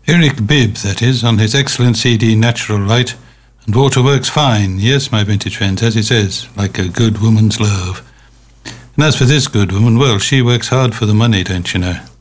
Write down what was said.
Eric Bibb, that is, on his excellent CD Natural Light, and water works fine, yes, my vintage friends, as he says, like a good woman's love. And as for this good woman, well, she works hard for the money, don't you know.